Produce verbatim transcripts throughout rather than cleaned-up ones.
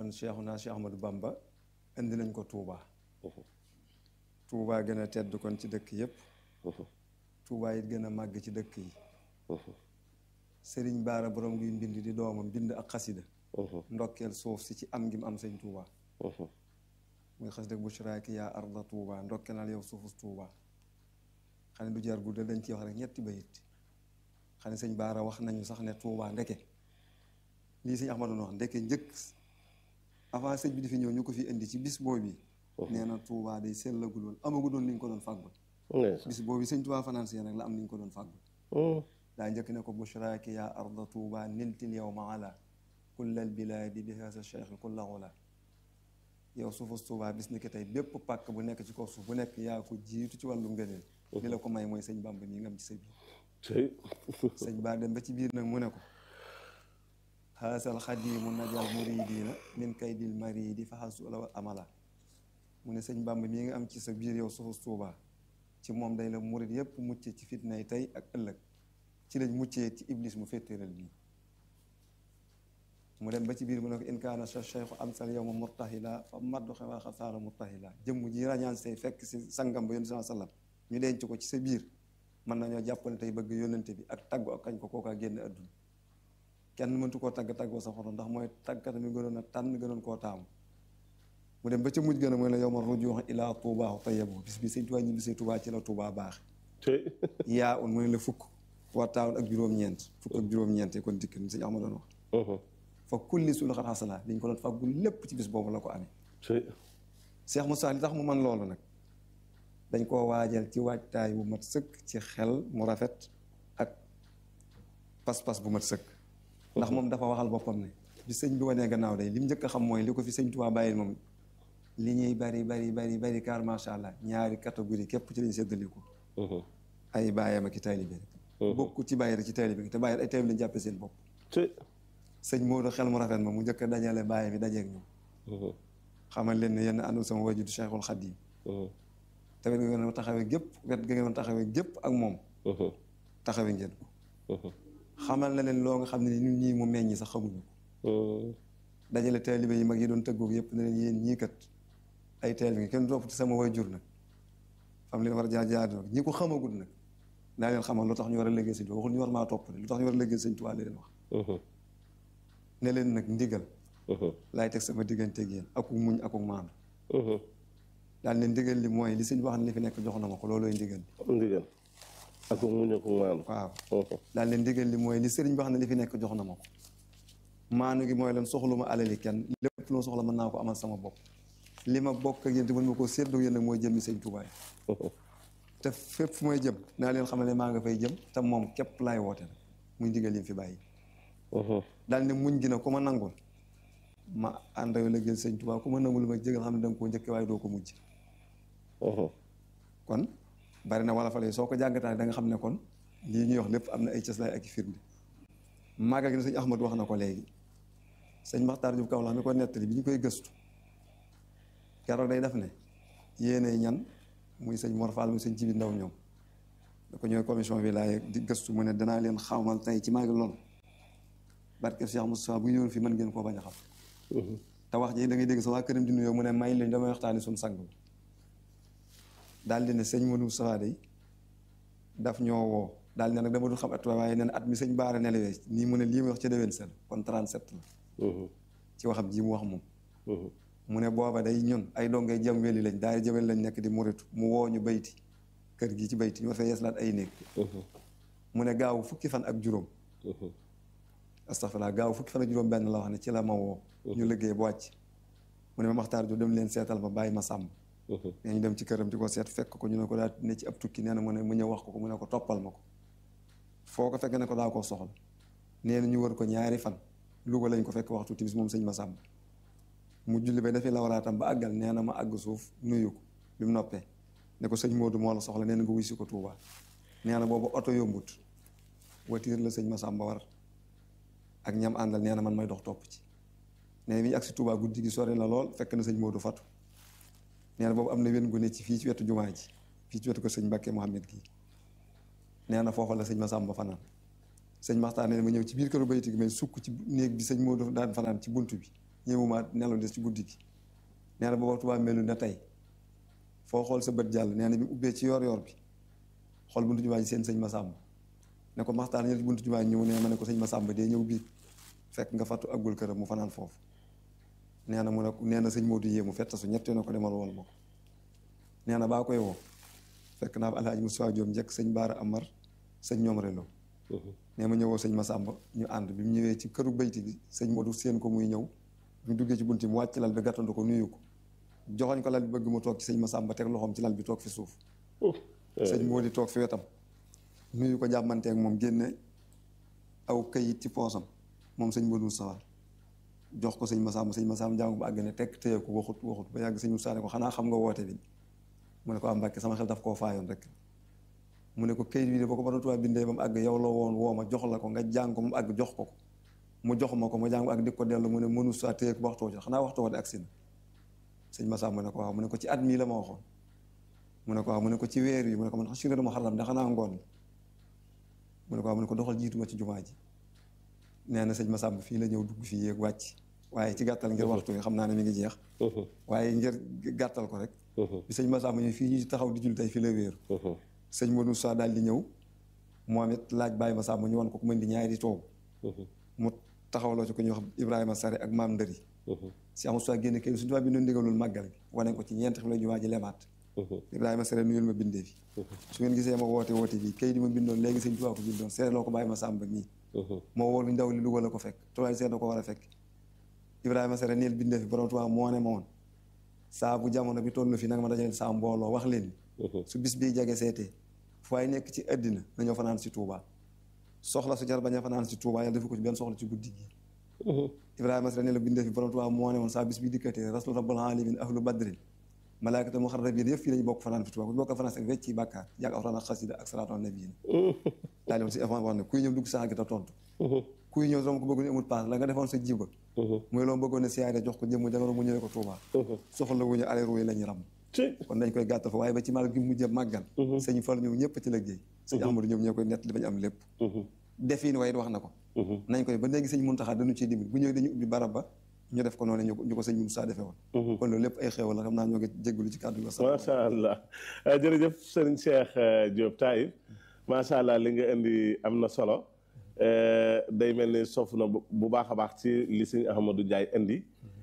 kon Cheikhuna Cheikh Ahmadou Bamba indi nañ ko Touba. Touba gën a tedd kon ci dëkk yépp. Touba it gën a màgg ci dëkk yi. Sëriñ Baara borom gi mbind di doomam bind ak xasida ndokkeel suuf si ci am gi mu am sëñ Touba. muy xas dëgg bushraaki yaa arda Touba ndokkeelal yow suufus Touba. xam ne du jar gudda dañ ci wax rek ñetti bayit xam ne sëñ Baara wax nañu sax ne Touba ndeke lii sëñ Ahmadu wax ndeke njëkk avant sëñ bi di fi ñëw ñu ko fi indi ci bis boobu nee na Touba day sellagul woon amagu doon li ñu ko doon fàggul bis boobu sëñ Touba fanaan si rek la am li ñu ko doon fàggul daa njëkk ne ko bushraaki yaa arda Touba niltil yawma ala kullal bilaadi bi haasa cheikh kulla ula yow suufus Touba bis ni ki tey bépp pàkk bu nekk ci kaw suuf bu nekk yaa ko jiitu ci wàllu ngëneel li la ko may mooy sëñ Bamba mi nga am ci sa biir sëñ Ba dem ba ci biir nag mu ne ko haasal xadimu najal muridina min kaydil maridi fa xasu la amala mu ne sëñ Bamba mi nga am ci sa biir yow suufus Touba ci moom day la murid yépp mucc ci fitnay tey ak ëllëg ci lañ muccee ci iblis mu féttéeral bii mu dem ba ci biir mu ne ko in kaana sa cheikhu amsal yow ma murtahila fa maddu xewaa xasaara murtahila jëmm ji rañaan say fekk si sangam ba yonent saa sallam ñu denc ko ci sa biir mën nañoo jàppale tey bëgg yónnante bi ak taggu ak kañ ko kookaa génn adduna kenn mëntu koo tagg tagg ba sa xoto ndax mooy tàggkat mi gënoon a tànn gënoon koo taamu mu dem ba ca mujj gën a mooy la yow ma rujuux ilaa tuubaa tayyibu bis bi sëñ Tuubaa ñibbi see Tuubaa ci la Tuubaa baax yaa un mu ne la fukk wa taawun ak juróom-ñeent fukk ak juróom-ñeent kon dikk ni sëñ Ahmad doon wax fa kulli sul xat xasala liñ ko doon fàggul lépp ci bis boobu la ko amee Cheikh Moussa li tax mu man loolu nag dañ koo waajal ci waajtaay bu mat sëkk ci xel mu rafet ak pas-pas bu mat sëkk ndax moom dafa waxal boppam ne bi sëñ bi wanee gannaaw day li mu njëkk a xam mooy li ko fi sëñ Tuubaa bàyyil moom li ñuy bari bari bari bari car macha allah ñaari catégorie képp ci lañ séddaliku ay bàyyam ak i taalibe rek bokku ci bàyyi rek ci taalibe bi te bàyyi ay taalibe lañ jàppe seen bopp sëñ Moodu xel mu rafet ma mu njëkk a dajale bàyyi bi dajeeg ñoom xamal leen ne yenn àndul sama wajudu Cheikhul Khadim te wet nga ngeen taxawee gépp wet nga ngeen taxawee gépp ak moom taxawee ngeen ko xamal na leen loo nga xam ne ni ñun ñii mu meññi sax xamuñu ko dajale taalibe yi mag yi doon tëggoog yëpp ne leen yéen ñii kat ay taalibe ngi kenn topp ci sama wajur nag fam leen war a jaar jaar nag ñi ko xamagul nag daa leen xamal lu tax ñu war a liggéey sëñ Tuubaa waxul ñu war maa topp de lu tax ñu war a liggéey sëñ Tuubaa la leen wax ne leen nag ndigal laay teg sama diggante ak yéen akuk muñ akuk maandu daal ne ndigal li mooy li sëñ wax ne li fi nekk jox na ma ko loolooy ndigal li ndigal akuk muñ akuk maandu waaw daal ne ndigal li mooy li sëriñ wax ne li fi nekk jox na ma ko maandu gi mooy leen soxlu ma alali kenn lépp lu ma soxla mën naa ko amal sama bopp li ma bokk ak yéen te mën ma koo séddoo yéen nag mooy jëmmi sëñ Tuubaa te fépp fu may jëm naa leen xamal ne maa nga fay jëm te moom képp laay woote nag muy ndigal yi fi bàyyi daal ne muñ gi nag ku ma nangul ma ànd ak liggéeyal sëñ Tuubaa ku ma nangul ma jégal xam ne da nga koo njëkke waaye doo ko mujj kon bari na wala fale soo ko jàngataay da nga xam ne kon lii ñuy wax lépp am na ay cëslaay ak i firnde màggal gi ne sëñ Ahmad wax na ko léegi sëñ Maxtaar Jóob Kawlax mi ko nettali bi ñu koy gëstu keroog day def ne yéene ñan muy sëñ Mor Fall muy sëñ Jibi Ndaw ñoom da ko ñooy commission bi laay di gëstu mu ne danaa leen xamal tey ci màggal loolu barke Cheikh Moustapha bu ñëwoon fii mën ngeen koo bañ a xam te wax ji da ngay dégg sa waa këram di nuyoo mu ne may lañ damay waxtaani suñu sang bi daal di ne sëñ Modou Moustapha day daf ñoo woo daal ne nag dama dul xam at waaye nee na at mi sëñ Baara nelawee nii mu ne lii muy wax ca déwén sel kon trente-sept la ci waxam ji mu wax moom mu ne booba day ñun ay dongay jëm weli lañ daal jëwel lañ nekk di muritu mu woo ñu bayti kër gi ci bayti ñu war fee yeeslaat ay néeg mu ne gaaw fukki fan ak juróom astafurlah gaaw fukki fan ak juróom benn la wax ne ci la ma woo ñu liggéey ba wàcc mu ne ma Maxtaar jo dem leen seetal ma bàyyi ma sàmm ne ñu dem ci këram di ko seet fekk ko ñu ne ko daa ne ci ab tukki nee na mu ne mu ñëw wax ko ko mu ne ko toppal ma ko foo ko fekk ne ko daa koo soxla nee na ñu wër ko ñaari fan Louga lañ ko fekk waxtu timis moom sëñ ma sàmm mu julli ba dafay lawraatam ba àggal nee na ma àgg suuf nuyu ko bi mu noppee ne ko sëñ Modou moo la soxla nee na nga wuy si ko Touba nee na boobu oto yombut voiture la sëñ ma sàmm ba war ak ñam àndal nee na man may dox topp ci nee na bi ñu agsi Touba guddi gi sori na lool fekk na sëñ Modou fatu nee na boobu am na wen gu ne ci fii ci wetu jumaa ji fii ci wetu ko sëñ Mbàkke Mohamed gii nee na foofa la sëñ Massamba fanaan sëñ Maxtaar nee na ma ñëw ci biir këru bayti gi may sukk ci néeg bi sëñ Modou daan fanaan ci bunt bi ñëwuma nelaw des ci guddi gi nee na booba Tuubaa melu na tey foo xool sa bët jàll nee na bi mu ubbee ci yoor yoor bi xool buntu jumaa ji seen sëñ Masamba ne ko maxtaan ñëw ci buntu jumaa ji ñëw nee ma ne ko sëñ Masamba dee ñëw biig fekk nga fattu aggul këram mu fanaan foofu nee na mu ne nee na sëñ Modou yéemu fettasu ñett na ko demal woon ma ko nee na baa koy woo fekk naa Alhaaji Moussa Diop njëkk sëñ Baara Amar sëñ ñoom relo nee ma ñëwoo sëñ Masamba ñu ànd bi mu ñëwee ci këru bayti gi sëñ Modou seen ko muy ñëw bi mu duggee ci bunti mu wàcc lal bi gàttandu ko nuyu ko joxoñ ko lal bi bëgg mu toog ci sëñ Masamba teg loxoom ci lal bi toog fi suuf sëñ Modou toog fi wetam nuyu ko jàmmanteeg moom génne aw kayit ci poosam moom sëñ Modou Moustapha jox ko sëñ Masamba sëñ Masamba jàng ba àgg ne tekk téye ko waxut waxut ba yàgg sëñ Moussa ne ko xanaa xam nga woote bi mu ne ko am Mbàkke sama xel daf koo faayoon rek mu ne ko kayit bi de boo ko Borom Tuubaa bindee ba mu àgg yow la woon woo ma jox la ko nga jàng ko mu àgg jox ko ko mu jox ma ko ma jàng ko ak di ko dellu mu ne mënu saa téye ko waxtu woo xanaa waxtu woo de agsi na sëñ Masamba mu ne ko waaw mu ne ko ci at mii la ma waxoon mu ne ko waaw mu ne ko ci weer yi mu ne ko man xasida Muharram ndax xanaa ngoon la mu ne ko waaw mu ne ko doxal jiitu ma ci jumaa ji nee na sëñ Masamba fii la ñëw dugg fii yéeg wàcc waaye ci gàttal ngir waxtu yi xam naa ne mi ngi jeex waaye ngir gàttal ko rek bi sëñ Masamba ñëw fii ñu taxaw di julli tey fii la wéeru sëñ Modou Moussa daal di ñëw moom it laaj Baye Masamba ñu wan ko ku mën di ñaari di toog mu taxawloo ci ko ñuy wax Ibrahima Sare ak maam Ndëri si amul soi génn kay suñu tubaab bi doon ndigalul màggal gi wane ko ci ñeenti xam la jumaa ji lemaat Ibrahima Sare nuyul ma bindee fi su ngeen gisee ma woote woote bi kay di ma bindoon léegi sëñ Tuubaa ko bindoon seere loo ko Baye Masamba mii moo woolu ndaw li Louga la ko fekk tubaab seet da ko war a fekk Ibrahima Sare niil bindee fi Borom Tuubaa moo ne ma woon saa bu jamono bi toll fi nanga ma dajale saa mbooloo wax leen su bis bii jege seetee fu waay nekk ci àddina nañoo fanaan si Touba soxla su jar bañ a fanaan si Touba yàlla defu ko ci benn soxla ci guddi gi Ibrahima Sare ne la bindee fi Borom Tuubaa moo ne woon saa bis bi dikkatee rasul rabbul alamin ahlu badrin malaakata muxarrabiin yëpp fii lañu bokk fanaan fi Touba ku bokk fanaan ak wecc ci bàkkaar jàng alxuraan ak xasida ak salaatu ala nabi daal di si avant wax ne kuy ñëw dugg sax gi ta tontu kuy ñëw doom ko bëggoon ne amul paas la nga defoon sa jiba muy loo bëggoon ne siyaare jox ko jëmm jagaro mu ñëwee ko Touba soxla wuñu aleeru yi la ñu ram kon dañ koy gàttal fa waaye ba ci màggal gi mujj màggal sëñ Fall ñëw ñëpp ci liggéey sëñ Amadou ñoom ñoo koy nett li bañu am lépp defin waaye wax na ko nañ koy ba léegi sëñ Muntaxa dañu ciy dimbali bu ñëwee dañu ubbi barab ba ñu def ko noonu ñu ko sëñ Moussa defee woon kon loolu lépp ay xéewal la xam naa ñoo ngi jégalu ci kàddu gi macha allah jërëjëf sëriñ Cheikh Diop Taïf macha allah li nga indi am na solo day mel ni sof na bu baax a baax ci li sëñ Ahmadou Ndiaye indi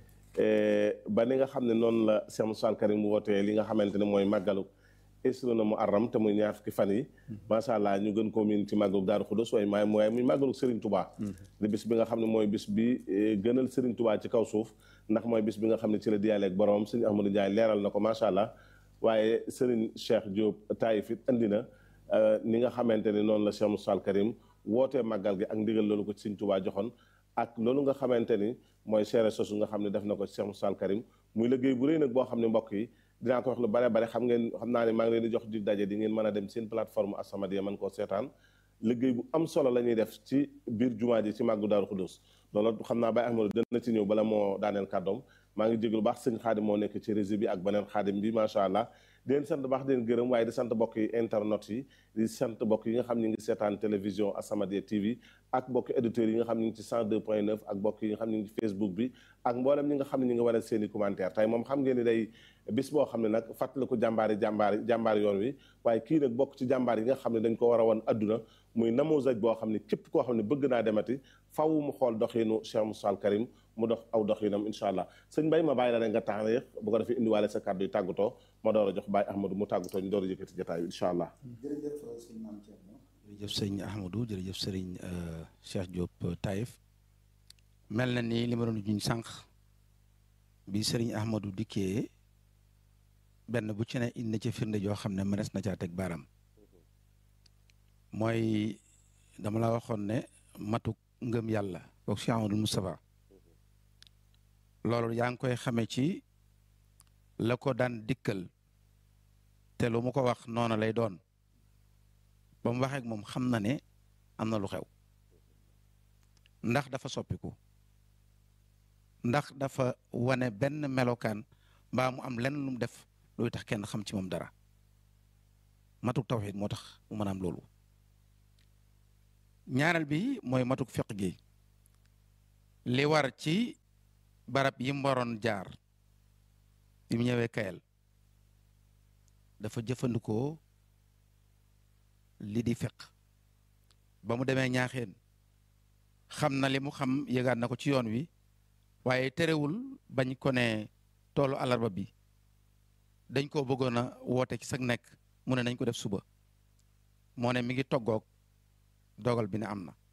ba ni nga xam ne noonu la Cheikh Moussa Al Karim mu wootee li nga xamante ne mooy màggalu Isrona Muharram te muy ñaar fukki fan yi macha allah ñu gën koo miin ci màggalu Daaru Xudoos waaye maay mooy muy màggalu Serigne Touba di bis bi nga xam ne mooy bis bi gënal Serigne Touba ci kaw suuf ndax mooy bis bi nga xam ne ci la diyaale ak boromam sëñ Ahmadou Ndiaye leeral na ko macha allah waaye Serigne Cheikh Diop Taïf it andi na ni nga xamante ne noonu la Cheikh Moussa Al Karim wootee màggal gi ak ndigal loolu ko ci Serigne Touba joxoon ak loolu nga xamante ni mooy seere sosu nga xam ne def na ko Cheikh Moussa Al Karim muy liggéey bu rëy nag boo xam ne mbokk yi dinaa ko wax lu bare bare xam ngeen xam naa ne maa ngi leen di jox di daje di ngeen mën a dem seen plateforme As-Samadiyya mën koo seetaan liggéey bu am solo la ñuy def ci biir jumaa ji ci màggu Daaru Xudoos loolu xam naa Baye Ahmadou dana ci ñëw bala moo daaneel kàddoom maa ngi jéglu baax sëñ Xaadim moo nekk ci réseau bi ak beneen Xaadim bi macha allah di leen sant baax di leen gërëm waaye di sant bokk yi internet yi di sant bokk yi nga xam ne ngi seetaan télévision As-Samadiyya T V ak bokki éditeurs yi nga xam ne ngi ci cent deux point neuf ak bokk yi nga xam ne ngi ci Facebook bi ak mboolem ñi nga xam ne ñi nga war a seeni commentaire tey moom xam ngeen ni day bis boo xam ne nag fàttaliku jàmbaari jàmbaari jàmbaar yoon wi waaye kii nag bokk ci jàmbaar yi nga xam ne dañ ko war a woon adduna muy namoosaj boo xam ne képp koo xam ne bëgg naa demati faw mu xool doxinu Cheikh Moussa Al Karim mu dox aw doxinam incha allah sëñ Mbaye ma bàyyi la ne nga tax bu ko defee indiwaale sa kàddu yi tàggatoo ma door a jox Baye Ahmadou mu tàggatoo ñu door a yëkkati jotaay bi incha allah. jërëjëf sëñ Maam Thierno jërëjëf sëñ Ahmadou jërëjëf sëriñ Cheikh Diop Taïf mel na ni li ma doon juñ sànq bi sëriñ Ahmadou dikkee benn bu ci ne indi na ci firnde joo xam ne mënees na caa teg baaram mooy dama la waxoon ne matuk ngëm yàlla kooku Cheikh Amadou Moustapha loolu yaa ngi koy xamee ci la ko daan dikkal te lu mu ko wax noonu lay doon ba mu waxee ak moom xam na ne am na lu xew ndax dafa soppiku ndax dafa wane benn melokaan mbaa mu am lenn lu mu def luy tax kenn xam ci moom dara matuk tawxiid moo tax mu mën a am loolu ñaareel bi mooy matuk fiq gi li war ci barab yi mu waroon jaar bi mu ñëwee Kayel dafa jëfandikoo li di feq ba mu demee ñaaxeen xam na li mu xam yëgaat na ko ci yoon wi waaye terewul bañ ko ne toolu àllarba bi dañ koo bëggoon a woote ci sag nekk mu ne nañ ko def suba moo ne mi ngi toggoog dogal bi ne am na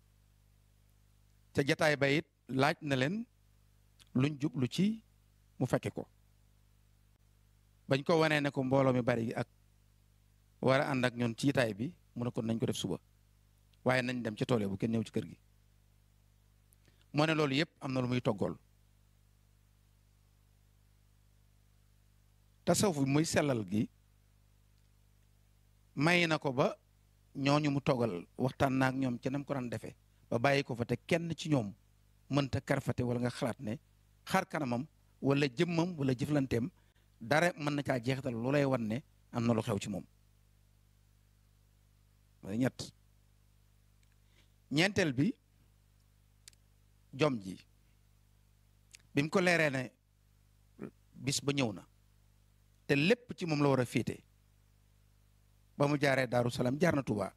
ca jataay ba it laaj na leen luñ jublu ci mu fekke ko bañ ko wanee ne ko mbooloo mi bari gi ak war a ànd ak ñun ci jataay bi mu ne kon nañ ko def suba waaye nañ dem ca tool bu kenn ñëw ci kër gi moo ne loolu yëpp am na lu muy toggool tasawuf bi muy sellal gi may na ko ba ñooñu mu toggal waxtaan na ak ñoom ca nam ko daan defee ba bàyyi ko fa te kenn ci ñoom mënta karfate wala nga xalaat ne xar kanamam wala jëmmam wala jëflanteem dara mën na caa jeexital lu lay wan ne am na lu xew ci moom mooy ñett ñeenteel bi jom ji bi mu ko leeree ne bis ba ñëw na te lépp ci moom la war a féete ba mu jaaree Daaru Salaam jaar na Touba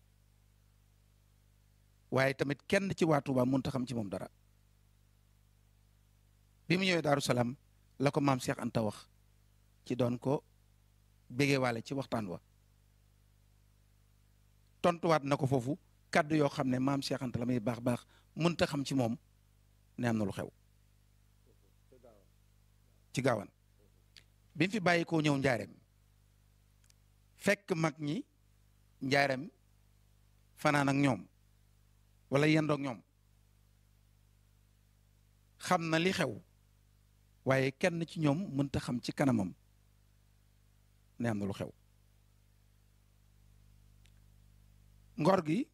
waaye tamit kenn ci waa Touba mënut a xam ci moom dara bi mu ñëwee Daaru Salaam la ko maam Cheikh Anta wax ci doon ko bégee waale ci waxtaan wa tontuwaat na ko foofu kàddu yoo xam ne maam Cheikh Anta la muy baax baax mënut a xam ci moom ne am na lu xew ci gaawan bi mu fi bàyyi koo ñëw njaareem fekk mag ñi njaareem fanaan ak ñoom wala yendoog ñoom xam na li xew waaye kenn ci ñoom mënta xam ci kanamam ne am na lu xew ngor gi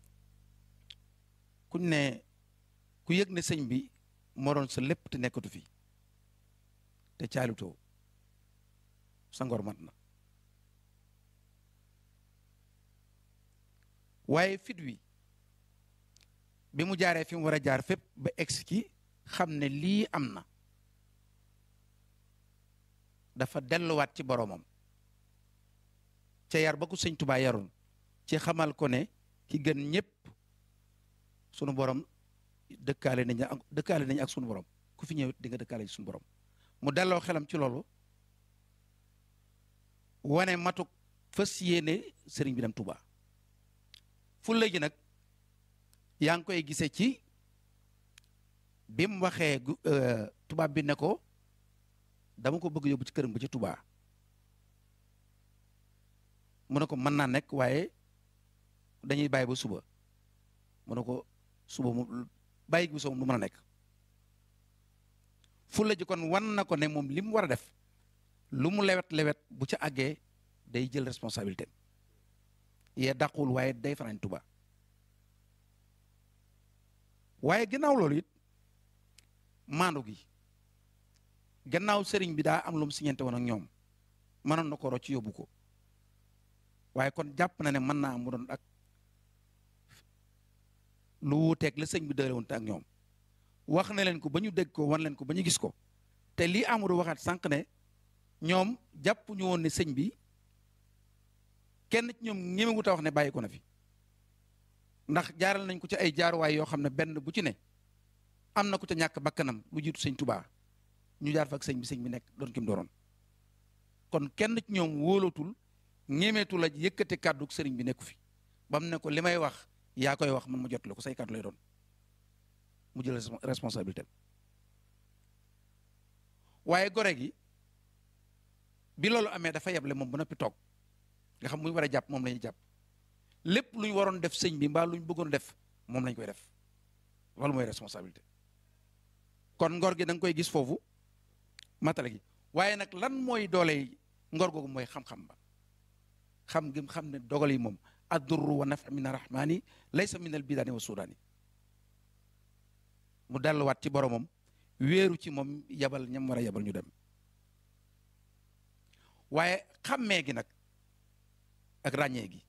kuñ ne ku yëg ne sëñ bi moo doon sa lépp te nekkatu fi te caalutoo sa ngor mat na waaye fit wi bi mu jaaree fi mu war a jaar fépp ba egsi ki xam ne lii am na dafa delluwaat ci boroomam ca yar ba ko sëñ Tubaa yaroon ci xamal ko ne ki gën ñépp sunu borom dëkkaale nañ ak dëkkaale nañ ak sunu borom ku fi ñëwit di nga dëkkaale ci sunu borom mu delloo xelam ci loolu wane matuk fas yéene sëriñ bi dem Touba fulla ji nag yaa ngi koy gisee ci bi mu waxee tubaab bi ne ko dama ko bëgg yóbbu ci këram ba ci Touba mu ne ko mën naa nekk waaye dañuy bàyyi ba suba mu ne ko suba mu bàyyi bi soo du mën a nekk fulla ji kon wan na ko ne moom li mu war a def lu mu lewet lewet bu ca àggee day jël responsabilité yee dàqul waaye day fanaan Touba waaye gannaaw loolu it maandu gi gannaaw sëriñ bi daa am lu mu siñante woon ak ñoom mënoon na ko rocc yóbbu ko waaye kon jàpp na ne mën naa am mu doon ak lu wuuteeg la sëñ bi dële woon te ak ñoom wax na leen ko ba ñu dégg ko wan leen ko ba ñu gis ko te lii Amadou waxaat sànq ne ñoom jàpp ñu woon ne sëñ bi kenn ci ñoom ñemewut a wax ne bàyyi ko na fi ndax jaaral nañ ko ci ay jaaruwaay yoo xam ne benn bu ci ne am na ku ca ñàkk bakkanam lu jiitu sëñ Touba ñu jaar fa ak sëñ bi sëñ bi nekk doon kim dooroon kon kenn ci ñoom wóolatul ñemeetu la yëkkate kàddu sëriñ bi nekku fi ba mu ne ko li may wax yaa koy wax man ma jot la ko say kàddu lay doon mu jël responsabilité waaye gore gi bi loolu amee dafa yeble moom ba noppi toog nga xam muy war a jàpp moom la ñuy jàpp lépp lu ñu waroon def sëñ bi mbaa lu ñu bëggoon def moom lañ koy def loolu mooy responsabilité kon ngor gi da nga koy gis foofu matale gi waaye nag lan mooy doole ngor googu mooy xam-xam ba xam gi xam ne dogal yi moom addurru wa nafa min arrahmani laysa min al bidaani wa sudaani mu delluwaat ci boromam wéeru ci moom yabal ñam war a yabal ñu dem waaye xàmmee gi nag ak ràññee gi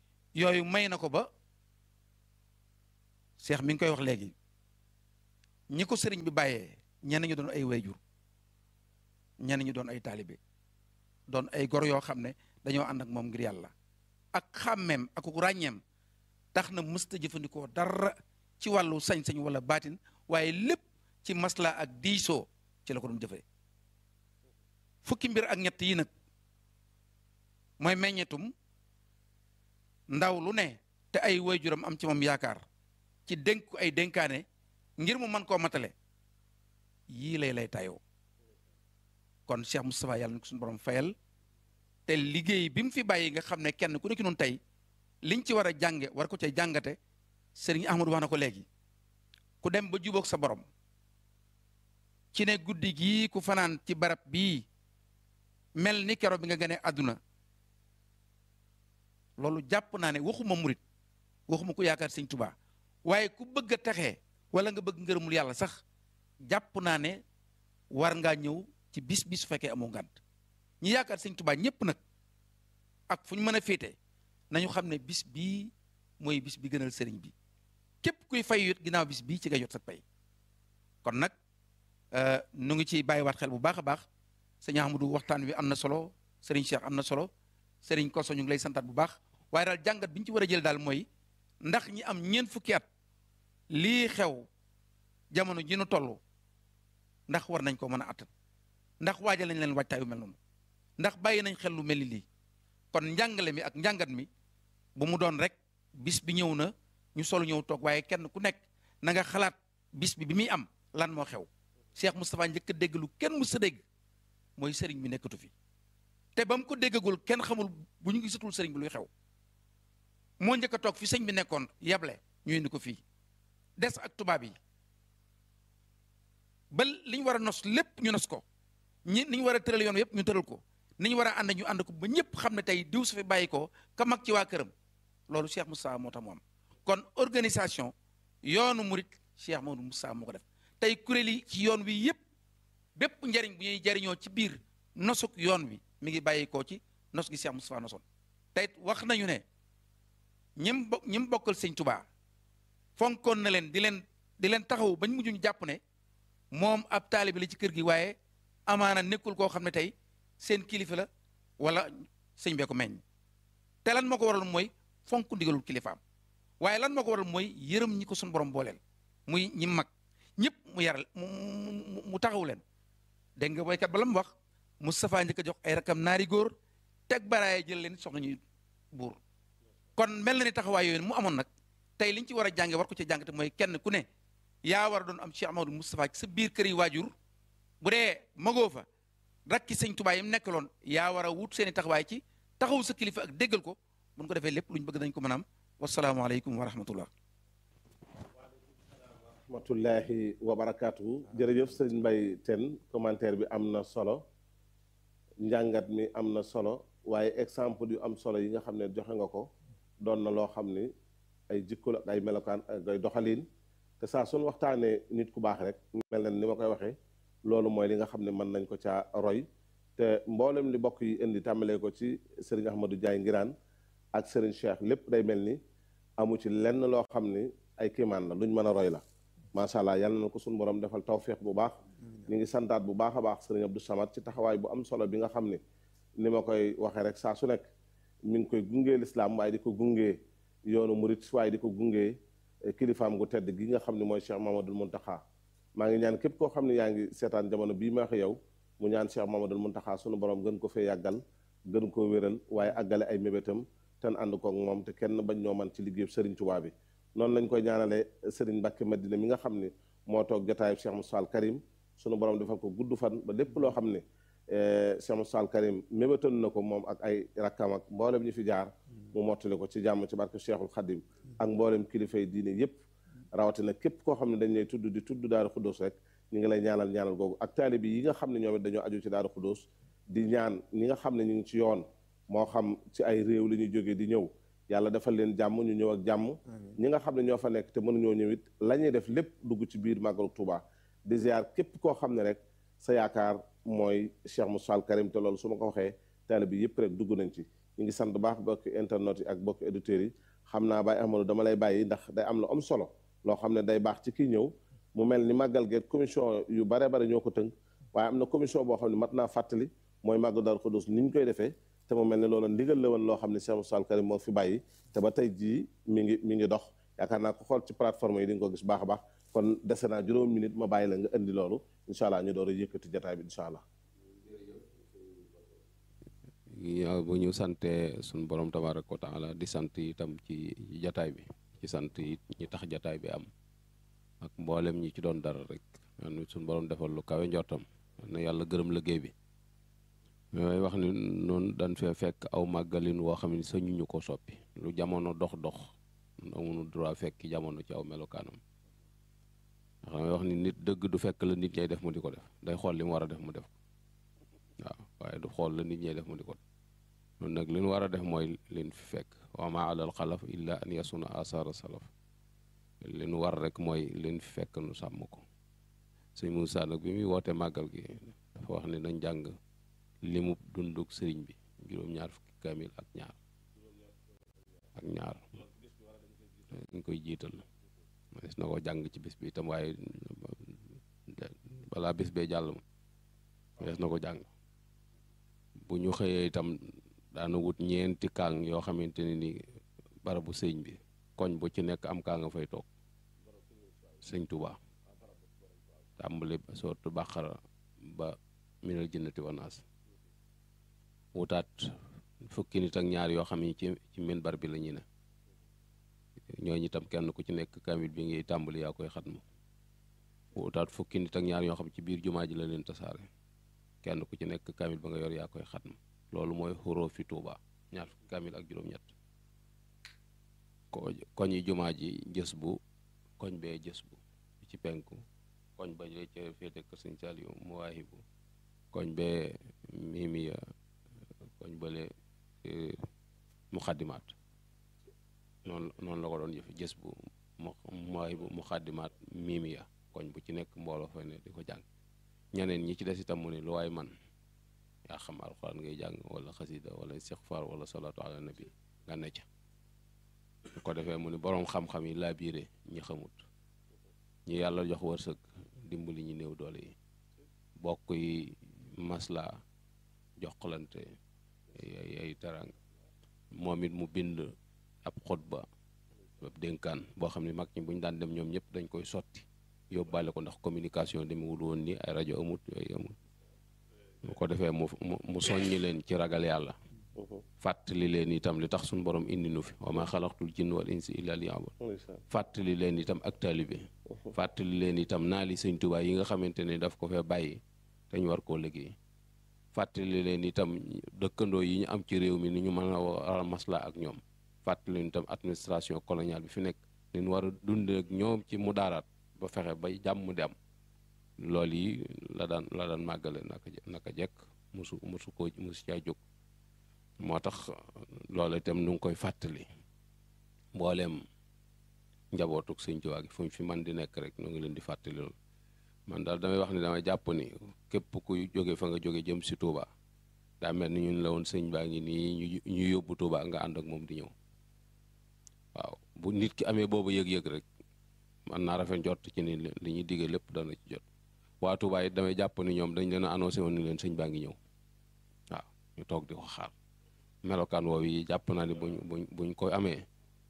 yooyu may na ko ba Cheikh mi ngi koy wax léegi ñi ko sëriñ bi bàyyee ñenn ñu doon ay wayjur ñenn ñu doon ay taalibe doon ay gor yoo xam ne dañoo ànd ak moom ngir yàlla ak xàmmeem ak ràññeem tax na mësta jëfandikoo dara ci wàllu sañ-sañ wala baatin waaye lépp ci masla ak diisoo ci la ko doon jëfee fukki mbir ak ñett yi nag mooy meññetum ndaw lu ne te ay waajuram am ci moom yaakaar ci dénk ay dénkaane ngir mu mën koo matale yii lay lay tayoo kon Cheikh Moustapha yàlla na ko suñu borom fayal te liggéey bi mu fi bàyyi nga xam ne kenn ku nekk noonu tey liñ ci war a jànge war ko cay jàngate Serigne Ahmadou wax na ko léegi ku dem ba jubóog sa borom ci ne guddi gii ku fanaan ci barab bii mel ni kero bi nga gane àdduna loolu jàpp naa ne waxuma murit waxuma ku yaakaar Sëñ Tuubaa waaye ku bëgg a taxee wala nga bëgg ngërëmul yàlla sax jàpp naa ne war ngaa ñëw ci bis bi su fekkee amoo ngànt ñi yaakaar Sëñ Tuubaa ñëpp nag ak fu ñu mën a féete nañu xam ne bis bii mooy bis bi gënal sëriñ bi képp kuy fay yot ginnaaw bis bii ci nga jot sa pay kon nag nu ngi ciy bàyyiwaat xel bu baax a baax sëñ Ahmadou waxtaan wi am na solo sëriñ Cheikh am na solo sëriñ Koso ñu ngi lay santaat bu baax waaye daal jàngat bi ñu ci war a jël daal mooy ndax ñi am ñeent fukki at lii xew jamono ji nu toll ndax war nañ ko mën a attan ndax waajal nañ leen waajtaayu mel noonu ndax bàyyi nañ xel lu mel ni lii kon njàngale mi ak njàngat mi bu mu doon rek bis bi ñëw na ñu solo ñëw toog waaye kenn ku nekk na nga xalaat bis bi bi muy am lan moo xew Cheikh Moustapha njëkk a dégg lu kenn mu sa dégg mooy sëriñ bi nekkatu fi te ba mu ko déggagul kenn xamul bu ñu gisatul sëriñ bi luy xew moo njëkk a toog fi sëñ bi nekkoon yable ñu indi ko fii des ak tubaab yi ba li ñu war a nos lépp ñu nos ko ñi ni ñu war a tëral yoon yëpp ñu tëral ko ni ñu war a ànd ñu ànd ko ba ñëpp xam ne tey diw su fi bàyyi ko ka mag ci waa këram loolu Cheikh Moustapha moo tax mu am kon organisation yoonu murit Cheikh Mamadou Moustapha moo ko def tey kuréel yi ci yoon wi yëpp bépp njariñ bu ñuy jariñoo ci biir nosuk yoon wi mi ngi bàyyi koo ci nos gi Cheikh Moustapha nosoon tey wax nañu ne ñim bo ñim bokkal sëñ Touba fonkoon na leen di leen di leen taxaw bañ mujj ñu jàpp ne moom ab taalibe la ci kër gi waaye amaana nekkul koo xam ne tey seen kilifa la wala sëñ bee ko meññ te lan moo ko waral mooy fonk ndigalul kilifaam waaye lan moo ko waral mooy yërëm ñi ko suñu borom booleel muy ñi mag ñëpp mu yaral mu mu mu taxaw leen dégg nga boykat ba la mu wax Moustapha njëkk a jox ay rakam naari góor teg baraaye jël leen soxna ñuy buur kon mel na ni taxawaay yooyu mu amoon nag tey liñ ci war a jànge war ko ci jàngate mooy kenn ku ne yaa war a doon am Cheikh Amadou Moustapha ci sa biir kër yi waajur bu dee magoo fa rakki sëñ Tuubaa yi mu nekkaloon yaa war a wut seen i taxawaay ci taxaw sa kilifa ak déggal ko bu ñu ko defee lépp lu ñu bëgg dañ ko mën a am wasalaamaaleykum wa rahmatullah rahmatullahi wa barakaatu jërëjëf sëñ Mbaye Tène commentaire bi am na solo njàngat mi am na solo waaye exemple yu am solo yi nga xam ne joxe nga ko doon na loo xam ni ay jikko ak ay melokaan ak ay doxalin te saa suñ waxtaanee nit ku baax rek mel na ni ma koy waxee loolu mooy li nga xam ne mën nañ ko caa roy te mboolem li bokk yi indi tàmbalee ko ci Serigne Ahmadou Ndiaye Nguirane ak Serigne Cheikh lépp day mel ni amu ci lenn loo xam ni ay kiimaan la luñ mën a roy la macha allah yal na ko suñu borom defal tawféex bu baax ñu ngi santaat bu baax a baax Serigne Abdou Samad ci taxawaay bu am solo bi nga xam ni ni ma koy waxee rek saa su nekk mi ngi koy gungee lislaam waaye di ko gungee yoonu murit waaye di ko gungee kilifaam gu tedd gi nga xam ne mooy Cheikh Mamadou Mountakha maa ngi ñaan képp koo xam ne yaa ngi seetaan jamono bii ma wax yow mu ñaan Cheikh Mamadou Mountakha sunu borom gën ko fee yàggal gën koo wéral waaye àggale ay mébétam ten ànd koog moom te kenn bañ ñoo man ci liggéey Serigne Touba bi noonu lañ koy ñaanalee Serigne Mbacke Madina mi nga xam ne moo toog jotaayu Cheikh Moussa Al Karim sunu borom defal ko gudd fan ba lépp loo xam ne Cheikh Moussa Al Karim mébétoon na ko moom ak ay rakkam ak mboolem ñu fi jaar mu mottali ko ci jàmm ci barke Cheikhul Khadim ak mboolem kilifa yi diine yépp rawatina képp koo xam ne dañ lay tudd di tudd Daaru Xuddoos rek ñu ngi lay ñaanal ñaanal googu ak taalibe yi nga xam ne ñoom it dañoo aju ci Daaru Xuddoos di ñaan ñi nga xam ne ñu ngi ci yoon moo xam ci ay réew la ñuy jógee di ñëw yàlla defal leen jàmm ñu ñëw ak jàmm ñi nga xam ne ñoo fa nekk te mënuñoo ñëw it la ñuy def lépp dugg ci biir màggalu Tuuba di ziar képp koo xam ne rek sa yaakaar mooy Cheikh Moussa Al Karim te loolu su ma ko waxee taalibe yi yëpp rek dugg nañ ci ñu ngi sant baax bokk internet yi ak bokk auditeurs yi xam naa Baye Amadou dama lay bàyyi ndax day am lu am solo loo xam ne day baax ci kii ñëw mu mel ni màggal geeg commission yu bare bare ñoo ko tënk waaye am na commission boo xam ne mat naa fàttali mooy màggal Daaru Xudoos ni ñu koy defee te mu mel ne loolu ndigal la woon loo xam ne Cheikh Moussa Al Karim moo fi bàyyi te ba tey jii mi ngi mi ngi dox yaakaar naa ko xool ci plateforme yi di nga ko gis baax a baax kon dese naa juróom minute ma bàyyi la nga indi loolu incha allah ñu door a yëkkati jataay bi incha allah. yaa bu ñu sante suñ borom tabaaraka wa taala di sant itam ci jataay bi ci sant it ñi tax jataay bi am ak mboolem ñi ci doon dara rek ñaan suñ borom defal lu kawe njortam na yàlla gërëm liggéey bi mooy wax ni noonu dañ fee fekk aw màggalin woo xam ne sañu ñu ko soppi lu jamono dox dox amuñu droit fekk jamono ci aw melokaanam ndax damay wax ni nit dëgg du fekk la nit ñay def mu di ko def day xool li mu war a def mu def ko waaw waaye du xool la nit ñay def mu di ko def noonu nag li ñu war a def mooy leen fi fekk wa ma alal xalaf illa an yasuna asara salaf li ñu war rek mooy leen fi fekk nu sàmm ko sëñ Moussa nag bi muy woote màggal gi dafa wax ni nañ jàng limu dunduk sëriñ bi juróom-ñaar fukki kaamil ak ñaar ak ñaar ñu koy jiital mas na ko jàng ci bis bi itam waaye balaa bis bee jàll ma mas na ko jàng bu ñu xëyee itam daana wut ñeenti kaang yoo xamante ne ni barabu sëñ bi koñ bu ci nekk am kaa nga fay toog sëñ Tuubaa tàmbali sooratu Baqara ba minal jinnati wa naas wutaat fukki nit ak ñaar yoo xam ne ci ci minbar bi la ñu ne ñooñu itam kenn ku ci nekk kamil bi ngay tàmbali yaa koy xatmu wutaat fukki nit ak ñaar yoo xam ci biir jumaa ji la leen tasaare kenn ku ci nekk kamil ba nga yor yaa koy xatmu loolu mooy xuroo fi Tuuba ñaar fukki kamil ak juróom-ñett ko koñi jumaa ji jës bu koñ bee jës bu ci penku koñ ba jee ca féete kër Sëñ Saaliyu Muwaahibu koñ bee Mimiya koñ bële Muxaddimaat noonu noonu la ko doon jëfe jës bu Muwaahibu Muxaddimaat Mimiya koñ bu ci nekk mbooloo fa ne di ko jàng ñeneen ñi ci des itam mu ne lu waay man yaa xam alxuraan ngay jàng wala xasida wala istixfaar wala salaatu ala nabi nga ne ca su ko defee mu ne boroom xam-xam yi laa biire ñi xamut ñi yàlla jox wërsëg dimbali ñi néew doole yi bokk yi masla joxlante ay ay terang moom it mu bind ab xutba ab dénkaan boo xam ne mag ñi bu ñu daan dem ñoom ñëpp dañ koy sotti yóbbaale ko ndax communication demewul woon ni ay rajo amut yooyu amut bu ko defee mu mu soññi leen ci ragal yàlla fàttali leen itam li tax suñu borom indi nu fi wa ma xalaqtul jinna wal insa illa liya'budun fàttali leen itam ak taalibe fàttali leen itam naa li Sëñ Tuubaa yi nga xamante ne daf ko fee bàyyi te ñu war koo liggéey fàttali leen itam dëkkandoo yi ñu am ci réew mi ni ñu mën a war a masla ak ñoom fàttali leen itam administration coloniale bi fi nekk ni ñu war a dund ak ñoom ci mu daaraat ba fexe bay jàmm di am loolu yi la daan la daan màggale naka naka jekk musu musu ko musu caa jóg moo tax loolu itam nu ngi koy fàttali mbooleem njabootuk Sëñ Tuubaa gi fu ñu fi man di nekk rek nu ngi leen di fàttali loolu man daal damay wax ni damay jàpp ni képp kuy jóge fa nga jóge jëm si Touba daa mel ni ñun la woon sëñ baa ngi nii ñu yóbbu Touba nga ànd ak moom di ñëw waaw bu nit ki amee boobu yëg-yëg rek man naa rafet jot ci ni li ñuy digge lépp dana ci jot waa Touba it damay jàpp ni ñoom dañ leen a annoncé woon ni leen sëñ baa ngi ñëw waaw ñu toog di ko xaar melokaan woowu yi jàpp naa ni buñ buñ buñ koy amee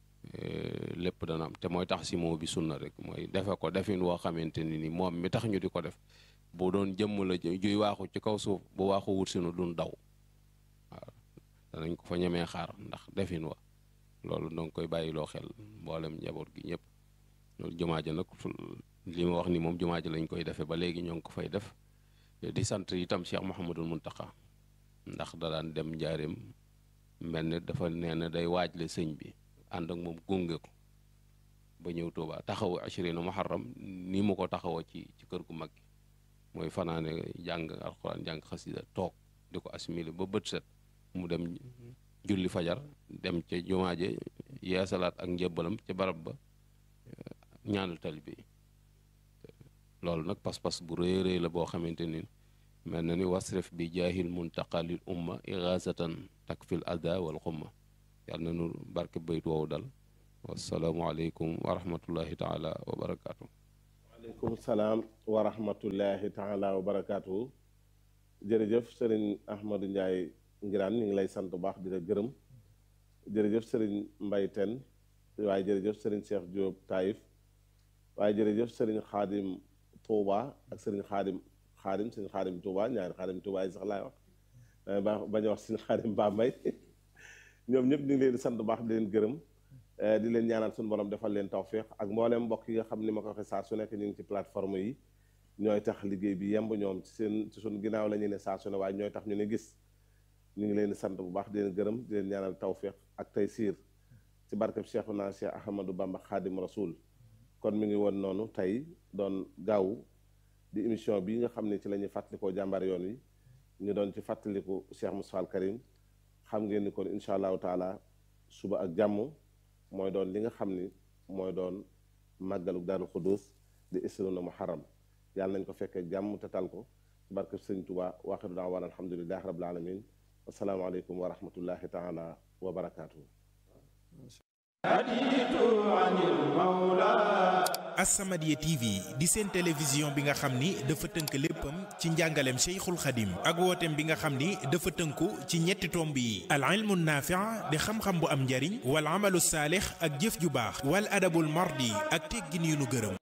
lépp dana am te mooy tax si moo bi sunna rek mooy defe ko defin woo xamante ni ni moom mi tax ñu di ko def bu doon jëmm la juy waaxu ci kaw suuf bu waaxu wut sinu duñ daw waaw danañ ko fa ñemee xaar ndax defin wa loolu danga koy bàyyiloo xel mboolem njaboot gi ñëpp loolu jumaa ja nag li ma wax ni moom jumaa ja lañ koy defee ba léegi ñoo ngi ko fay def di sant itam Cheikh Mouhamadul Muntaqa ndax da daan dem njaareem mel ne dafa nee na day waajle sëñ bi ànd ak moom gunge ko ba ñëw Tuuba taxawu ashrina muharram ni mu ko taxawoo ci ci kër gu mag gi mooy fanaane jàng alxuraan jàng xasida toog di ko assimilé ba bët set mu dem julli fajar dem ca jumaa je yeesalaat ak njëbbalam ca barab ba ñaanal talibe yi loolu nag pas-pas bu rëy rëy la boo xamante ni mel na ni wasref bi jaahil muntaqa lil umma ighasatan takfil ada wal xumma yàlla na nu barke bayt woowu dal wasalaamu aleykum wa rahmatullahi taala wa barakaatu. aleykum salaam wa rahmatullahi taala wa barakaatu. jërëjëf sëriñ Ahmadou Ndiaye Ngiraan ñu ngi lay sant bu baax di la gërëm. jërëjëf sëriñ Mbay Ten waaye jërëjëf sëriñ Cheikh Diop Taïf waaye jërëjëf sëriñ Xaadim Touba ak sëriñ Xaadim Xaadim sëriñ Xaadim Touba ñaari Xaadim Touba yi sax laay wax ba bañ a wax sëriñ Xaadim Bambay ñoom ñëpp ñu ngi leen di sant bu baax di leen gërëm di leen ñaanal suñu borom defal leen tawféex ak mboolem mbokk yi nga xam ni ma ko waxee saa su nekk ñu ngi ci plateforme yi ñooy tax liggéey bi yemb ñoom ci seen ci suñu ginnaaw la ñu ne saa su ne waaye ñooy tax ñu ne gis ñu ngi leen di sant bu baax di leen gërëm di leen ñaanal tawféex ak taysiir ci barkeb Cheikhuna Cheikh Ahmadou Bamba Khadim Rasoul kon mi ngi woon noonu tey doon gaaw di émission bi nga xam ne ci la ñuy fàttalikoo jàmbaar yoon wi ñu doon ci fàttaliku Cheikh Moustapha Al Karim xam ngeen ni kon incha allahu taala suba ak jàmm mooy doon li nga xam ni mooy doon màggalu Daaru Xuduus di isruna muharram yàlla nañ ko fekkee jàmm te tal ko ci barkeb Sëriñ Tuubaa waaxiru daawaan alhamdulillahi rabbil alamin assalaamu aleykum wa rahmatullahi taala wa barakaatuhu. As-Samadiyya T V di seen télévision bi nga xam ni dafa tënk léppam ci njàngaleem Cheikhul Khadim ak wooteem bi nga xam ni dafa tënku ci ñetti tomb yi al ilmu naafi' di xam-xam bu am njariñ wal amalu saalix ak jëf ju baax wal adabul mardi ak teggin yu nu gërëm.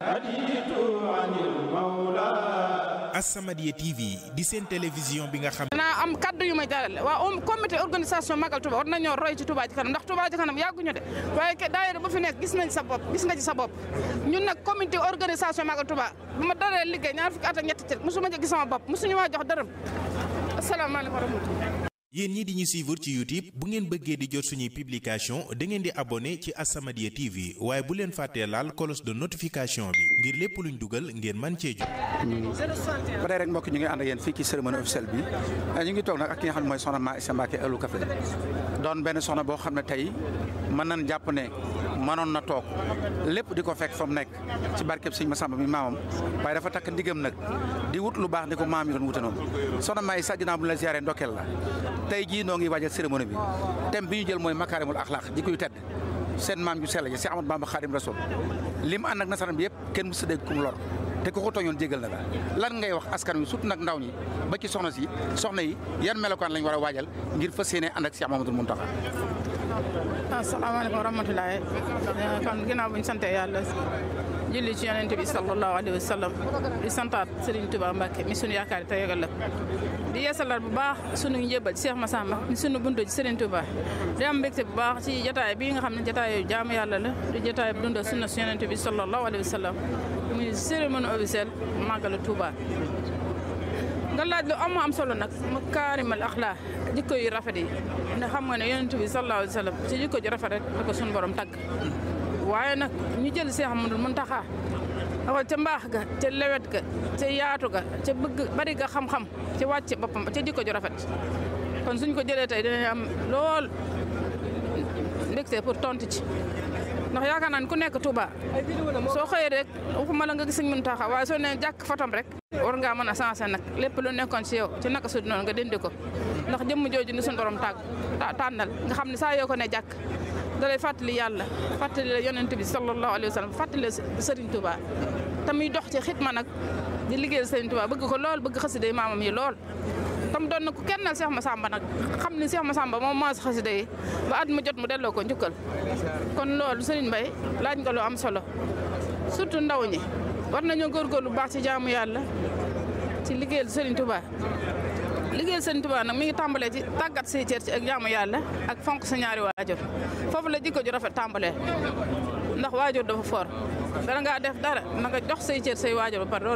As-Samadiyya T V di seen télévision bi nga xam naa am kaddu yu may jàllale waa comité organisation Magal Touba war nañoo roy ci Touba ci kanam ndax Touba ci kanam yàgguñu de waaye ke daayira ba fi nekk gis nañ sa bopp gis nga ci sa bopp ñun nag comité organisation Magal Touba bu ma daree liggéey ñaar fukki at ak ñetti cër mosuma ci gis sama bopp mosuñu maa jox dërëm asalaamaaleykum wa rahmatulah. yéen ñi di ñu suivre ci YouTube bu ngeen bëggee di jot suñuy publication da ngeen di abonné ci As-Samadiyya T V waaye bu leen fàttee laal cloche de notification bi ngir lépp luñ dugal ngeen mën cee jot. ba tey rek mbokk ñu ngi ànd ak yéen fii ci cérémonie officielle bi ñu ngi toog nag ak ki nga xam ne mooy soxna Ma Issa Mbacké Ëllu Café doon benn soxna boo xam ne tey mën nañ jàpp ne mënoon na toog lépp di ko fekk fa mu nekk ci barkeb Sëñ Massamba mi maamam waaye dafa takk ndigam nag di wut lu baax ni ko maam yi doon wute noonu soxna Ma Issa ginnaaw bu la ziaré ndokkeel la tey jii noo ngi waajal cérémonie bi thème bi ñu jël mooy makaarimul axlaaq di koy tedd seen maam ju sell ja Cheikh Ahmadou Bamba Khadim Rasoul lim ànd ak nasaraan bi yëpp kenn mësu dégg kum lor te ku ko tooñoon jégal na la lan ngay wax askan wi surtout nag ndaw ñi ba ci soxna si soxna yi yan melokaan lañ war a waajal ngir fas yéene ànd ak Cheikh Mamadou Mountakha. asalaamaaleykum wa rahmatulah kon ginnaaw bu ñu sante yàlla julli ci yonent bi sallallahu alayhi wa sallam di santaat Serigne Touba Mbacké mi sunu yaakaar tey ak ëllëg di yeesalaat bu baax sunu njëbbal ci Cheikh Massamba mi sunu buntu ci Serigne Touba di am mbégte bu baax ci jotaay bii nga xam ne jotaay jaamu yàlla la di jotaay bu dundal sunna si yonent bi sallallahu alayhi wa sallam muy cérémonie officielle Magalu Touba. nga laaj lu am am solo nag makaarimal axlaaq jikko yu rafet yi ndax xam nga ne yonent bi sallallahu alayhi wa sallam ci jikko ju rafet rek da ko sunu borom tagg waaye nag ñu jël Cheikh Ahmadou Mountakha waxal ca mbaax ga ca lewet ga ca yaatu ga ca bëgg bari ga xam-xam ci wàcce boppam ca jikko ju rafet kon suñ ko jëlee tey dinañ am lool mbégte pour tontu ci ndax yaakaar naa ne ku nekk Touba soo xëyee rek waxuma la nga gis Sëñ Mountakha waaye soo nee jàkk fotom rek war ngaa mën a sensé nag lépp lu nekkoon ci yow ci naka sud noonu nga dindi ko ndax jëmm jooju ni suñu borom tàgg tànnal nga xam ne saa yoo ko ne jàkk da lay fàttali yàlla fàttali la yonent bi sallallahu alayhi wa sallam fàttali la Serigne Touba te muy dox ci xitma nag di liggéeyal Serigne Touba bëgg ko lool bëgg xasida maamam yi lool tam doon na ku kennal Cheikh Massamba nag xam ni Cheikh Massamba moom moo xasida yi ba at mu jot mu delloo ko njukkal kon loolu Serigne Mbaye laaj nga lu am solo surtout ndaw ñi war nañoo góorgóorlu bu baax ci jaamu yàlla ci liggéeyal Serigne Touba liggéeyal Serigne Touba nag mi ngi tàmbalee ci tàggat say cër ci ak jaamu yàlla ak fonk sa ñaari waajur foofu la jikko ju rafet tàmbalee ndax waajur dafa for dara ngaa def dara na nga jox say cër say waajur ba pare